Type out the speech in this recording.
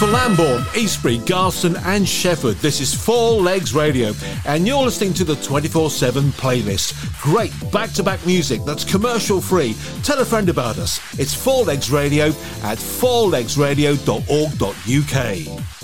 for Lambourne, Eastbury, Garston and Shefford. This is Four Legs Radio and you're listening to the 24/7 playlist. Great back-to-back music that's commercial free. Tell a friend about us. It's Four Legs Radio at fourlegsradio.org.uk.